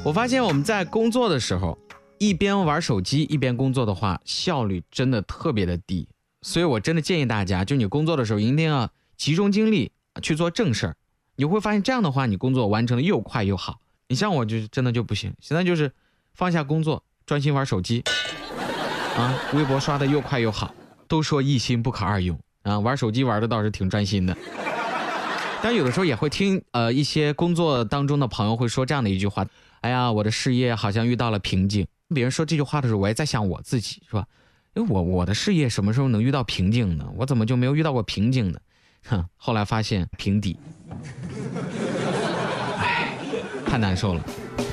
我发现我们在工作的时候，一边玩手机一边工作的话，效率真的特别的低。所以我真的建议大家，就你工作的时候一定要集中精力去做正事儿。你会发现这样的话，你工作完成的又快又好。你像我就真的就不行，现在就是放下工作，专心玩手机啊，微博刷的又快又好。都说一心不可二用啊，玩手机玩的倒是挺专心的。但有的时候也会听一些工作当中的朋友会说这样的一句话：哎呀，我的事业好像遇到了瓶颈。别人说这句话的时候，我也在想我自己，是吧？因为我的事业什么时候能遇到瓶颈呢？我怎么就没有遇到过瓶颈呢？后来发现平底，哎，太难受了。